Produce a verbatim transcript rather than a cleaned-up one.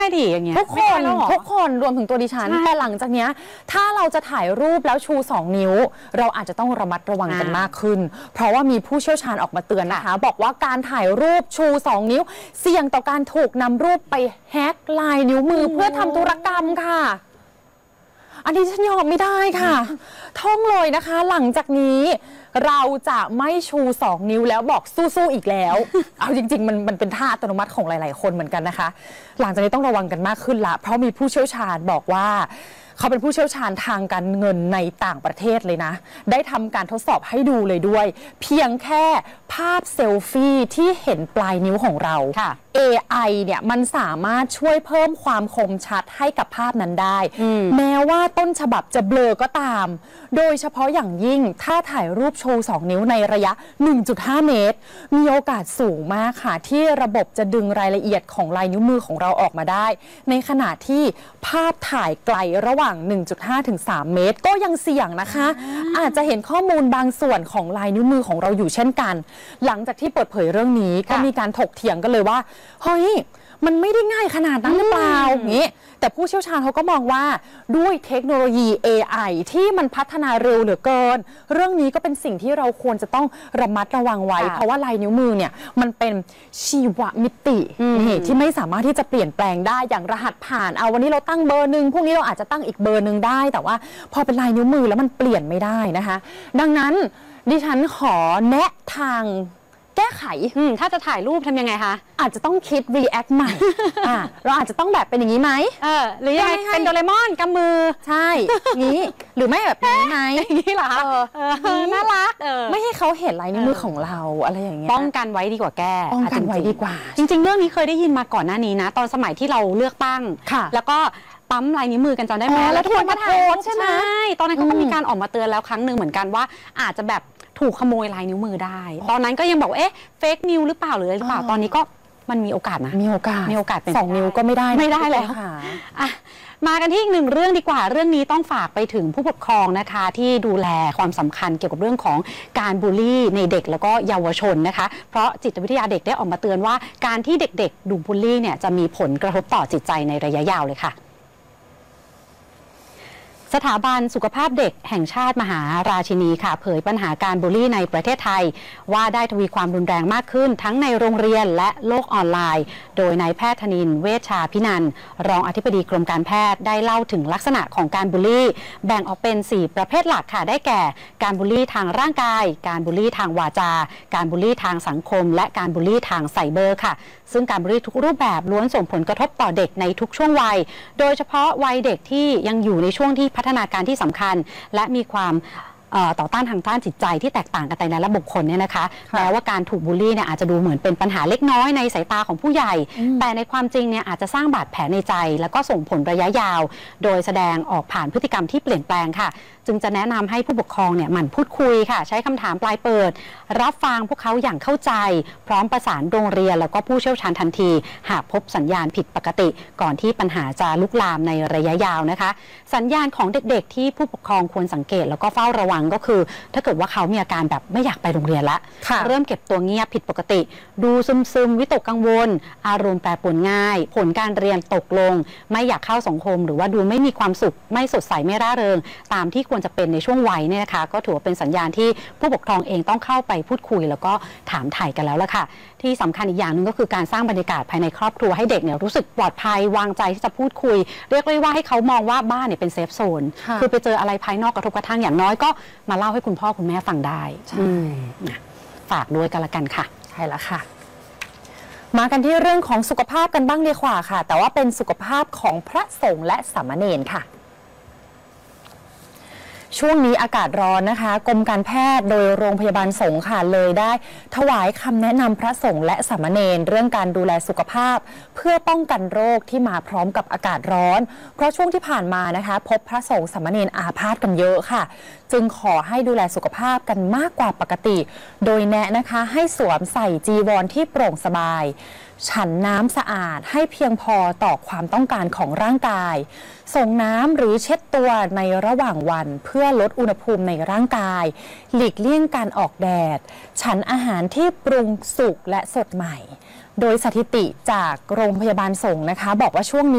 ไม่ดีอย่างเงี้ยทุกคนทุกคนรวมถึงตัวดิฉันแต่หลังจากนี้ถ้าเราจะถ่ายรูปแล้วชูสองนิ้วเราอาจจะต้องระมัดระวังกันมากขึ้นเพราะว่ามีผู้เชี่ยวชาญออกมาเตือนนะคะบอกว่าการถ่ายรูปชูสองนิ้วเสี่ยงต่อการถูกนำรูปไปแฮกลายนิ้วมือเพื่อทำธุรกรรมค่ะอันนี้ฉันยอมไม่ได้ค่ะท่องเลยนะคะหลังจากนี้เราจะไม่ชูสองนิ้วแล้วบอกสู้ๆอีกแล้วเอาจริงๆมันมันเป็นท่าอัตโนมัติของหลายๆคนเหมือนกันนะคะหลังจากนี้ต้องระวังกันมากขึ้นละเพราะมีผู้เชี่ยวชาญบอกว่าเขาเป็นผู้เชี่ยวชาญทางการเงินในต่างประเทศเลยนะได้ทำการทดสอบให้ดูเลยด้วยเพียงแค่ภาพเซลฟี่ที่เห็นปลายนิ้วของเรา เอ ไอ เนี่ยมันสามารถช่วยเพิ่มความคมชัดให้กับภาพนั้นได้แม้ว่าต้นฉบับจะเบลอก็ตามโดยเฉพาะอย่างยิ่งถ้าถ่ายรูปโชว์สองนิ้วในระยะ หนึ่งจุดห้า เมตรมีโอกาสสูงมากค่ะที่ระบบจะดึงรายละเอียดของลายนิ้วมือของเราออกมาได้ในขณะที่ภาพถ่ายไกลระหว่าง หนึ่งจุดห้า ถึง สาม เมตรก็ยังเสี่ยงนะคะอาจจะเห็นข้อมูลบางส่วนของลายนิ้วมือของเราอยู่เช่นกันหลังจากที่เปิดเผยเรื่องนี้ก็มีการถกเถียงกันเลยว่าเฮ้ยมันไม่ได้ง่ายขนาดนั้นหรือเปล่าอย่างนี้แต่ผู้เชี่ยวชาญเขาก็มองว่าด้วยเทคโนโลยี เอ ไอ ที่มันพัฒนาเร็วเหลือเกินเรื่องนี้ก็เป็นสิ่งที่เราควรจะต้องระมัดระวังไว้เพราะว่าลายนิ้วมือเนี่ยมันเป็นชีวมิติที่ไม่สามารถที่จะเปลี่ยนแปลงได้อย่างรหัสผ่านเอาวันนี้เราตั้งเบอร์หนึ่งพรุ่งนี้เราอาจจะตั้งอีกเบอร์หนึ่งได้แต่ว่าพอเป็นลายนิ้วมือแล้วมันเปลี่ยนไม่ได้นะคะดังนั้นดิฉันขอแนะทางแก้ไขถ้าจะถ่ายรูปทำยังไงคะอาจจะต้องคิด react ใหม่ เราอาจจะต้องแบบเป็นอย่างนี้ไหมเออหรือยังไงเป็นโดเรมอนกำมือใช่นี้หรือไม่แบบนี้ไหมอย่างนี้เหรอน่ารักไม่ให้เขาเห็นลายนิ้วมือของเราอะไรอย่างเงี้ยป้องกันไว้ดีกว่าแก้ป้องกันไว้ดีกว่าจริงๆเรื่องนี้เคยได้ยินมาก่อนหน้านี้นะตอนสมัยที่เราเลือกตั้งแล้วก็ปั๊มลายนิ้วมือกันจำได้ไหมแล้วทุกคนมาโพสใช่ไหมตอนนั้นเขาก็มีการออกมาเตือนแล้วครั้งหนึ่งเหมือนกันว่าอาจจะแบบถูกขโมยลายนิ้วมือได้ตอนนั้นก็ยังบอกเอ๊ะเฟกนิวหรือเปล่าหรืออะไรหรือเปล่าตอนนี้ก็มันมีโอกาสนะมีโอกาสมีโอกาสเป็นสองนิ้วก็ไม่ได้ไม่ได้แล้วค่ะมากันที่อีกหนึ่งเรื่องดีกว่าเรื่องนี้ต้องฝากไปถึงผู้ปกครองนะคะที่ดูแลความสำคัญเกี่ยวกับเรื่องของการบูลลี่ในเด็กแล้วก็เยาวชนนะคะเพราะจิตวิทยาเด็กได้ออกมาเตือนว่าการที่เด็กๆดูบูลลี่เนี่ยจะมีผลกระทบต่อจิตใจในระยะยาวเลยค่ะสถาบันสุขภาพเด็กแห่งชาติมหาราชินีค่ะเผยปัญหาการบูลลี่ในประเทศไทยว่าได้ทวีความรุนแรงมากขึ้นทั้งในโรงเรียนและโลกออนไลน์โดยนายแพทย์ธนินทร์เวชชาพินันท์รองอธิบดีกรมการแพทย์ได้เล่าถึงลักษณะของการบูลลี่แบ่งออกเป็นสี่ประเภทหลักค่ะได้แก่การบูลลี่ทางร่างกายการบูลลี่ทางวาจาการบูลลี่ทางสังคมและการบูลลี่ทางไซเบอร์ค่ะซึ่งการบูลลี่ทุกรูปแบบล้วนส่งผลกระทบต่อเด็กในทุกช่วงวัยโดยเฉพาะวัยเด็กที่ยังอยู่ในช่วงที่พัฒนาการที่สำคัญและมีความต่อต้านทางด้านจิตใจที่แตกต่างกันในแต่ละบุคคลเนี่ยนะคะแม้ว่าการถูกบูลลี่เนี่ยอาจจะดูเหมือนเป็นปัญหาเล็กน้อยในสายตาของผู้ใหญ่แต่ในความจริงเนี่ยอาจจะสร้างบาดแผลในใจแล้วก็ส่งผลระยะยาวโดยแสดงออกผ่านพฤติกรรมที่เปลี่ยนแปลงค่ะจึงจะแนะนำให้ผู้ปกครองเนี่ยหมั่นพูดคุยค่ะใช้คำถามปลายเปิดรับฟังพวกเขาอย่างเข้าใจพร้อมประสานโรงเรียนแล้วก็ผู้เชี่ยวชาญทันทีหากพบสัญญาณผิดปกติก่อนที่ปัญหาจะลุกลามในระยะยาวนะคะสัญญาณของเด็กๆที่ผู้ปกครองควรสังเกตแล้วก็เฝ้าระวังก็คือถ้าเกิดว่าเขามีอาการแบบไม่อยากไปโรงเรียนละเริ่มเก็บตัวเงียบผิดปกติดูซึมๆวิตกกังวลอารมณ์แปรปรวนง่ายผลการเรียนตกลงไม่อยากเข้าสังคมหรือว่าดูไม่มีความสุขไม่สดใสไม่ร่าเริงตามที่ควรจะเป็นในช่วงวัยเนี่ยนะคะก็ถือว่าเป็นสัญญาณที่ผู้ปกครองเองต้องเข้าไปพูดคุยแล้วก็ถามไถ่กันแล้วล่ะค่ะที่สำคัญอีกอย่างหนึ่งก็คือการสร้างบรรยากาศภายในครอบครัวให้เด็กเนี่ยรู้สึกปลอดภัยวางใจที่จะพูดคุยเรียกได้ว่าให้เขามองว่าบ้านเนี่ยเป็นเซฟโซนคือไปเจออะไรภายนอกกระทบกระทั่งอย่างน้อยก็มาเล่าให้คุณพ่อคุณแม่ฟังได้ฝากด้วยกันละกันค่ะใช่แล้วค่ะมากันที่เรื่องของสุขภาพกันบ้างดีกว่าค่ะแต่ว่าเป็นสุขภาพของพระสงฆ์และสามเณรค่ะช่วงนี้อากาศร้อนนะคะกรมการแพทย์โดยโรงพยาบาลสงฆ์ค่ะเลยได้ถวายคำแนะนำพระสงฆ์และสามเณรเรื่องการดูแลสุขภาพเพื่อป้องกันโรคที่มาพร้อมกับอากาศร้อนเพราะช่วงที่ผ่านมานะคะพบพระสงฆ์สามเณรอาพาธกันเยอะค่ะจึงขอให้ดูแลสุขภาพกันมากกว่าปกติโดยแนะนะคะให้สวมใส่จีวรที่โปร่งสบายฉันน้ำสะอาดให้เพียงพอต่อความต้องการของร่างกายส่งน้ำหรือเช็ดตัวในระหว่างวันเพื่อลดอุณหภูมิในร่างกายหลีกเลี่ยงการออกแดดฉันอาหารที่ปรุงสุกและสดใหม่โดยสถิติจากโรงพยาบาลสงฆ์นะคะบอกว่าช่วงนี้